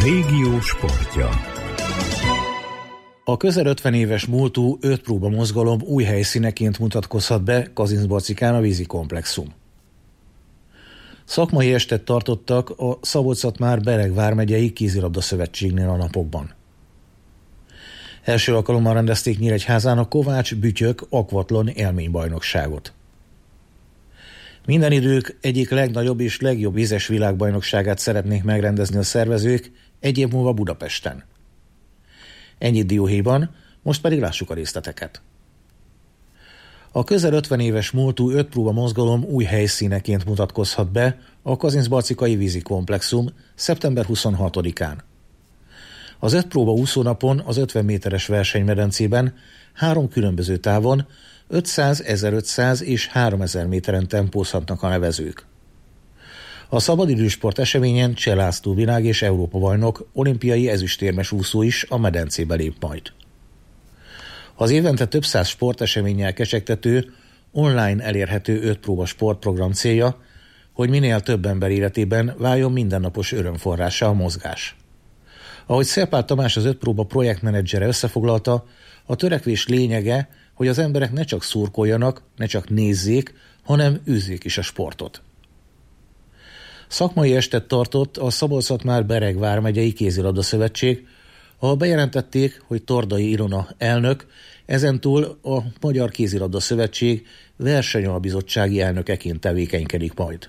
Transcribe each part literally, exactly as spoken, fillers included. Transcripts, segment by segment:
Régió sportja. A közel ötven éves múltú öt próba mozgalom új helyszíneként mutatkozhat be Kazincbarcikán a vízikomplexum. Szakmai estet tartottak a Szabolcs-Szatmár-Bereg vármegyei kézilabda szövetségnél a napokban. Első alkalommal rendezték Nyíregyházán a Kovács Bütyök akvatlon élménybajnokságot. Minden idők egyik legnagyobb és legjobb vízes világbajnokságát szeretnék megrendezni a szervezők egy év múlva Budapesten. Ennyit dióhéjban, most pedig lássuk a részleteket. A közel ötven éves múltú öt próba mozgalom új helyszíneként mutatkozhat be a kazincbarcikai vízikomplexum szeptember huszonhatodikán. Az öt próba úszónapon az ötven méteres versenymedencében három különböző távon ötszáz, ezerötszáz és háromezer méteren tempózhatnak a nevezők. A szabadidősport eseményen Cseh László világ- és Európa-bajnok, olimpiai ezüstérmes úszó is a medencébe lép majd. Az évente több száz sporteseménnyel kecsegtető, online elérhető öt próba sportprogram célja, hogy minél több ember életében váljon mindennapos örömforrása a mozgás. Ahogy Szerpál Tamás, az öt próba projektmenedzsere összefoglalta, a törekvés lényege, hogy az emberek ne csak szurkoljanak, ne csak nézzék, hanem űzzék is a sportot. Szakmai estet tartott a Szabolcs-Szatmár-Bereg vármegyei kézilabda szövetség, ahol bejelentették, hogy Tordai Ilona elnök ezentúl a Magyar Kézilabda Szövetség versenyalbizottsági elnökeként tevékenykedik majd.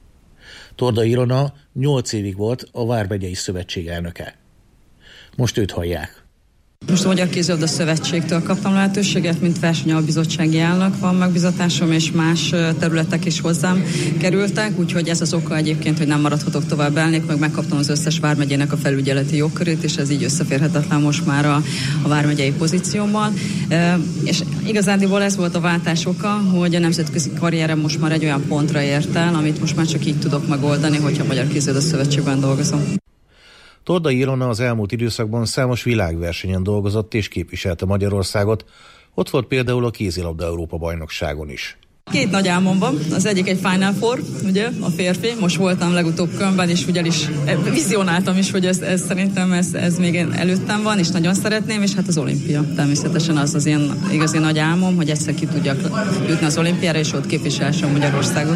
Tordai Ilona nyolc évig volt a vármegyei szövetség elnöke. Most őt hallják. Most a Magyar Kézilabda Szövetségtől kaptam lehetőséget, mint versenyalbizottsági elnök, van megbizatásom, és más területek is hozzám kerültek, úgyhogy ez az oka egyébként, hogy nem maradhatok tovább elnök, meg megkaptam az összes vármegyének a felügyeleti jogkörét, és ez így összeférhetetlen most már a, a vármegyei pozíciómmal. E, és igazándiból ez volt a váltás oka, hogy a nemzetközi karrierem most már egy olyan pontra ért el, amit most már csak így tudok megoldani, hogyha a Magyar Kézilabda Szövetségben dolgozom. Tordai Ilona az elmúlt időszakban számos világversenyen dolgozott és képviselte Magyarországot, ott volt például a kézilabda Európa-bajnokságon is. Két nagy álmom van, az egyik egy Final Four, ugye, a férfi, most voltam legutóbb Kölnben, és ugye is vizionáltam is, hogy ez, ez szerintem ez, ez még előttem van, és nagyon szeretném, és hát az olimpia. Természetesen az az én igazi nagy álmom, hogy egyszer ki tudjak jutni az olimpiára, és ott képviselhessem Magyarországot.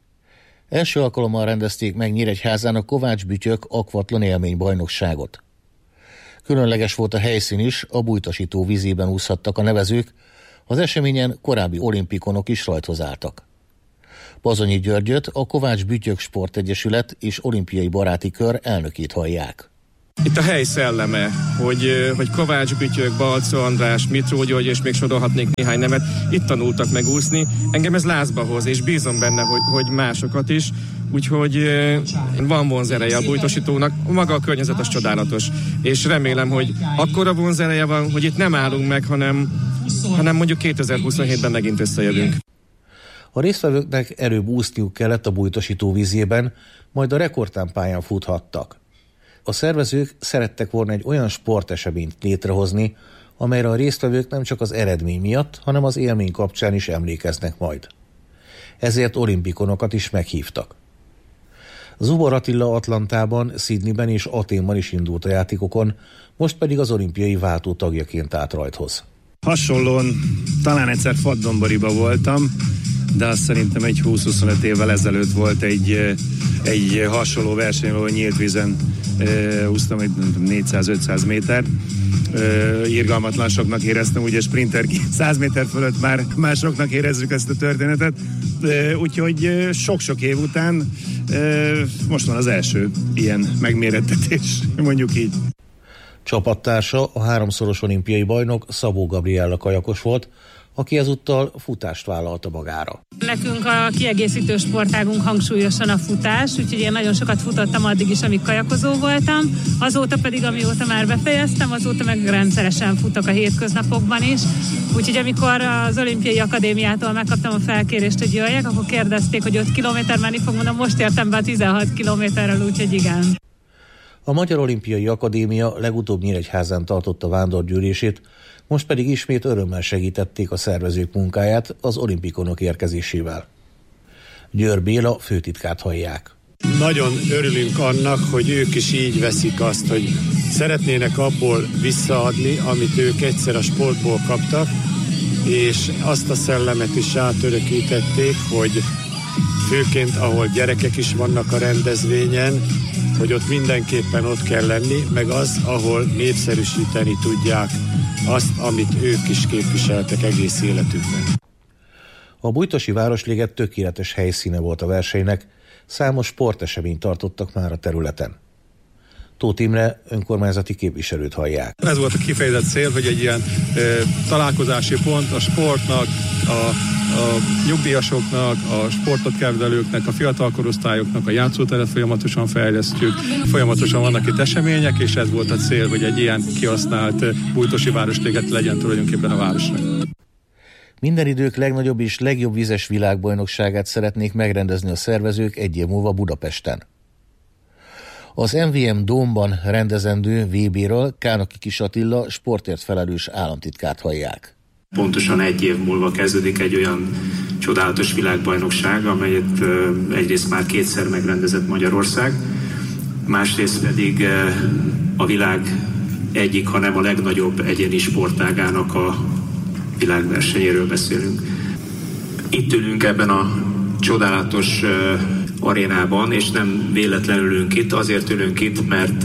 Első alkalommal rendezték meg Nyíregyházán a Kovács Bütyök akvatlon élménybajnokságot. Különleges volt a helyszín is, a Bújtasító vízében úszhattak a nevezők, az eseményen korábbi olimpikonok is rajthoz álltak. Pazonyi Györgyöt, a Kovács Bütyök Sportegyesület és Olimpiai Baráti Kör elnökét hallják. Itt a hely szelleme, hogy, hogy Kovács Bütyök, Balczó András, Mitró György, és még sorolhatnék néhány nevet, itt tanultak meg úszni. Engem ez lázba hoz, és bízom benne, hogy, hogy másokat is. Úgyhogy van vonzereje a Bújtasítónak, maga a környezet az csodálatos. És remélem, hogy akkora vonzereje van, hogy itt nem állunk meg, hanem, hanem mondjuk kétezer-huszonhétben megint összejövünk. A résztvevőknek előbb úszniuk kellett a Bújtasító vízében, majd a rekordtámpályán futhattak. A szervezők szerettek volna egy olyan sporteseményt létrehozni, amelyre a résztvevők nem csak az eredmény miatt, hanem az élmény kapcsán is emlékeznek majd. Ezért olimpikonokat is meghívtak. Zubor Attila Atlantában, Sydneyben és Athénban is indult a játékokon, most pedig az olimpiai váltó tagjaként állt rajthoz. Hasonlóan talán egyszer Faddonbariba voltam, de azt szerintem egy húsz-huszonöt évvel ezelőtt volt egy, egy hasonló verseny, ahol nyílt vízen úsztam egy négyszáz-ötszáz méter. Irgalmatlan soknak éreztem, ugye sprinter száz méter fölött már másoknak érezzük ezt a történetet. Úgyhogy sok-sok év után most van az első ilyen megmérettetés, mondjuk így. Csapattársa a háromszoros olimpiai bajnok Szabó Gabriella kajakos volt, aki ezúttal futást vállalta magára. Nekünk a kiegészítő sportágunk hangsúlyosan a futás, úgyhogy én nagyon sokat futottam addig is, amíg kajakozó voltam. Azóta pedig, amióta már befejeztem, azóta meg rendszeresen futok a hétköznapokban is. Úgyhogy amikor az Olimpiai Akadémiától megkaptam a felkérést, hogy jöjjek, akkor kérdezték, hogy öt kilométer menni fog, mondom, most értem be a tizenhat kilométerrel, úgyhogy igen. A Magyar Olimpiai Akadémia legutóbb Nyíregyházán tartotta vándorgyűlését, most pedig ismét örömmel segítették a szervezők munkáját az olimpikonok érkezésével. Győr Béla főtitkát hallják. Nagyon örülünk annak, hogy ők is így veszik azt, hogy szeretnének abból visszaadni, amit ők egyszer a sportból kaptak, és azt a szellemet is átörökítették, hogy főként ahol gyerekek is vannak a rendezvényen, hogy ott mindenképpen ott kell lenni, meg az, ahol népszerűsíteni tudják azt, amit ők is képviseltek egész életükben. A Bújtosi Városliget tökéletes helyszíne volt a versenynek, számos sporteseményt tartottak már a területen. Tóth Imre önkormányzati képviselőt hallják. Ez volt a kifejezett cél, hogy egy ilyen e, találkozási pont a sportnak, a, a nyugdíjasoknak, a sportot kedvelőknek, a fiatal korosztályoknak, a játszóteret folyamatosan fejlesztjük. Folyamatosan vannak itt események, és ez volt a cél, hogy egy ilyen kihasznált Bújtosi Városliget legyen tulajdonképpen a városnak. Minden idők legnagyobb és legjobb vízes világbajnokságát szeretnék megrendezni a szervezők egy év múlva Budapesten. Az em vé em Dómban rendezendő vé béről Kánaki Kis Attila sportért felelős államtitkárt hallják. Pontosan egy év múlva kezdődik egy olyan csodálatos világbajnokság, amelyet egyrészt már kétszer megrendezett Magyarország, másrészt pedig a világ egyik, hanem a legnagyobb egyéni sportágának a világversenyéről beszélünk. Itt ülünk ebben a csodálatos arénában, és nem véletlenül ülünk itt, azért ülünk itt, mert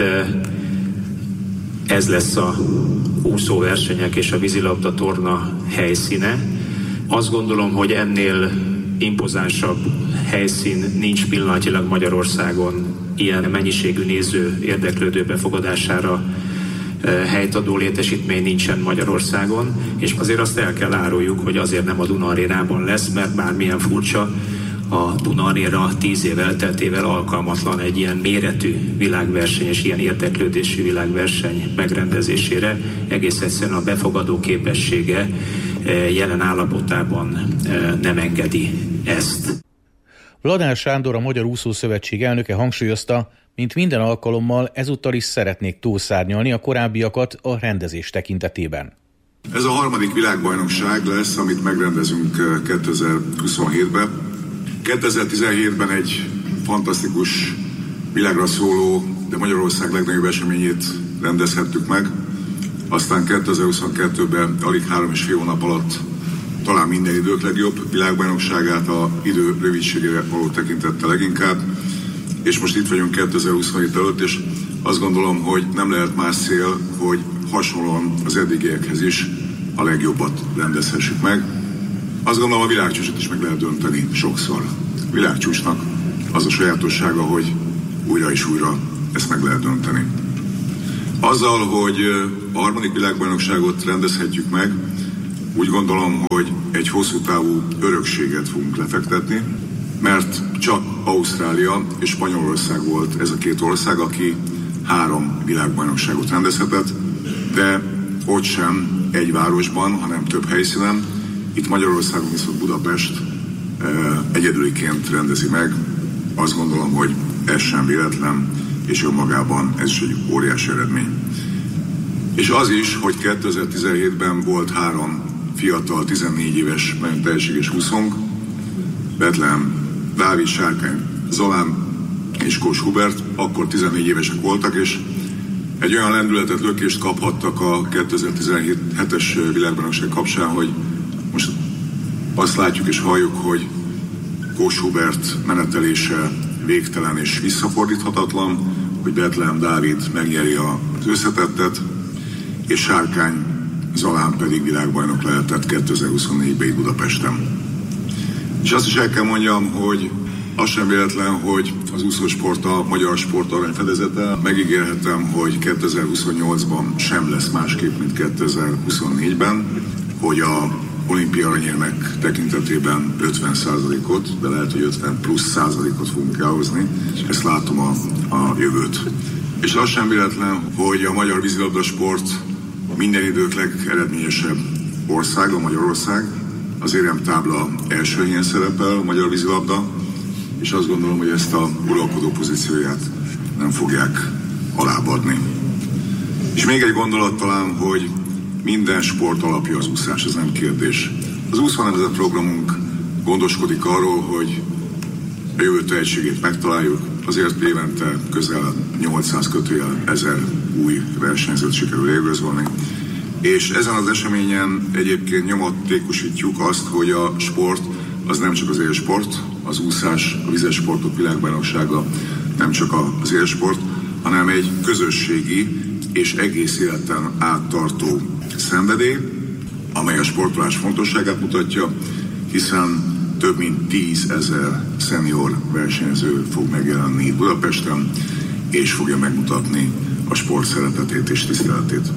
ez lesz a úszóversenyek és a vízilabda torna helyszíne. Azt gondolom, hogy ennél impozánsabb helyszín nincs pillanatilag Magyarországon, ilyen mennyiségű néző érdeklődő befogadására helytadó létesítmény nincsen Magyarországon, és azért azt el kell áruljuk, hogy azért nem a Duna Arénában lesz, mert bármilyen furcsa, a Duna Aréna tíz év elteltével alkalmatlan egy ilyen méretű világverseny és ilyen érdeklődésű világverseny megrendezésére. Egész egyszerűen a befogadó képessége jelen állapotában nem engedi ezt. Vladár Sándor, a Magyar Úszószövetség elnöke hangsúlyozta, mint minden alkalommal ezúttal is szeretnék túlszárnyalni a korábbiakat a rendezés tekintetében. Ez a harmadik világbajnokság lesz, amit megrendezünk kétezer-huszonhétben. kétezer-tizenhétben egy fantasztikus, világra szóló, de Magyarország legnagyobb eseményét rendezhettük meg. Aztán kétezer-huszonkettőben alig három és fél hónap alatt talán minden idők legjobb világbajnokságát, a idő rövidségére való tekintettel leginkább. És most itt vagyunk kétezer-huszonhét előtt, és azt gondolom, hogy nem lehet más cél, hogy hasonlóan az eddigiekhez is a legjobbat rendezhessük meg. Azt gondolom, a világcsúcsot is meg lehet dönteni sokszor. A világcsúcsnak az a sajátossága, hogy újra és újra ezt meg lehet dönteni. Azzal, hogy a harmadik világbajnokságot rendezhetjük meg, úgy gondolom, hogy egy hosszú távú örökséget fogunk lefektetni, mert csak Ausztrália és Spanyolország volt ez a két ország, aki három világbajnokságot rendezhetett, de ott sem egy városban, hanem több helyszínen. Itt Magyarországon viszont Budapest egyedüliként rendezi meg. Azt gondolom, hogy ez sem véletlen, és önmagában ez is egy óriási eredmény. És az is, hogy kétezer-tizenhétben volt három fiatal, tizennégy éves, nagyon tehetséges úszónk, Betlehem Dávid, Sárkány Zolán és Kós Hubert, akkor tizennégy évesek voltak, és egy olyan lendületet, lökést kaphattak a kétezer-tizenhetes világbajnokság kapcsán, hogy most azt látjuk és halljuk, hogy Kós Hubert menetelése végtelen és visszafordíthatatlan, hogy Betlehem Dávid megnyeri az összetettet, és Sárkány Zolán pedig világbajnok lehetett kétezer-huszonnégyben Budapesten. És azt is el kell mondjam, hogy az sem véletlen, hogy az úszósport a magyar sport aranyfedezete. Megígérhetem, hogy kétezer-huszonnyolcban sem lesz másképp, mint kétezer-huszonnégyben, hogy a olimpia aranyérmek tekintetében ötven százalékot, de lehet, hogy ötven plusz százalékot fogunk elhozni. Ezt látom a, a jövőt. És az sem véletlen, hogy a magyar vízilabda sport minden idők legeredményesebb országa, Magyarország. Az éremtábla első helyen szerepel a magyar vízilabda, és azt gondolom, hogy ezt a uralkodó pozícióját nem fogják alábbadni. És még egy gondolat talán, hogy minden sport alapja az úszás, ez nem kérdés. Az úszó nemzet programunk gondoskodik arról, hogy a jövő tehetségét megtaláljuk, azért évente közel nyolcszáz kötőjel ezer új versenyzőt sikerül igazolni. És ezen az eseményen egyébként nyomatékosítjuk azt, hogy a sport az nem csak az élsport, az úszás, a vizes sportok világbajnoksága nem csak az élsport, hanem egy közösségi és egész életen áttartó szenvedély, amely a sportolás fontosságát mutatja, hiszen több mint tízezer szenior versenyző fog megjelenni Budapesten, és fogja megmutatni a sport szeretetét és tiszteletét.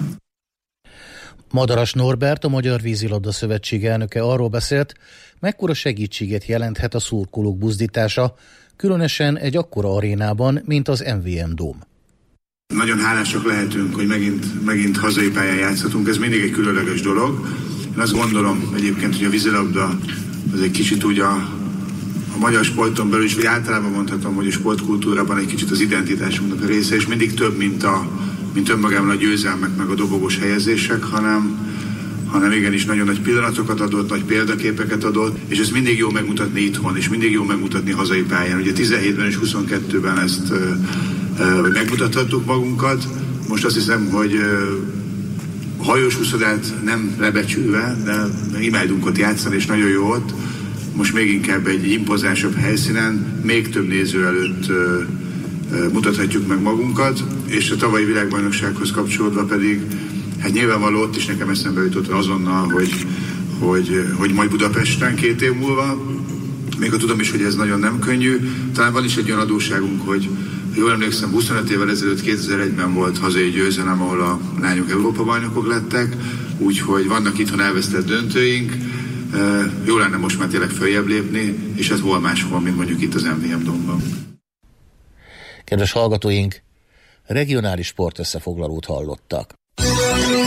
Madaras Norbert, a Magyar Vízilabda Szövetség elnöke arról beszélt, mekkora segítséget jelenthet a szurkolók buzdítása, különösen egy akkora arénában, mint az em vé em Dome. Nagyon hálásak lehetünk, hogy megint, megint hazai pályán játszhatunk, ez mindig egy különleges dolog. Én azt gondolom egyébként, hogy a vízilabda az egy kicsit úgy a, a magyar sporton belül is, vagy általában mondhatom, hogy a sportkultúrában egy kicsit az identitásunknak a része, és mindig több, mint, a, mint önmagában a győzelmek, meg a dobogós helyezések, hanem, hanem igenis nagyon nagy pillanatokat adott, nagy példaképeket adott, és ez mindig jó megmutatni itthon, és mindig jó megmutatni hazai pályán. Ugye tizenhétben és huszonkettőben ezt ö, ö, megmutathattuk magunkat. Most azt hiszem, hogy ö, hajós úszodát nem lebecsülve, de imádunk ott játszani, és nagyon jó ott. Most még inkább egy impozánsabb helyszínen, még több néző előtt ö, ö, mutathatjuk meg magunkat, és a tavalyi világbajnoksághoz kapcsolódva pedig, hát nyilvánvaló ott is nekem eszembe jutott azonnal, hogy, hogy, hogy majd Budapesten két év múlva, még ha tudom is, hogy ez nagyon nem könnyű, talán van is egy olyan adósságunk, hogy jól emlékszem, huszonöt évvel ezelőtt kétezer-egyben volt hazai győzelem, ahol a lányok Európa-bajnokok lettek, úgyhogy vannak itthon elvesztett döntőink, jó lenne most már tényleg följebb lépni, és ez hol máshol, mint mondjuk itt az em vé em Dome-ban. Kedves hallgatóink, regionális sportösszefoglalót hallottak.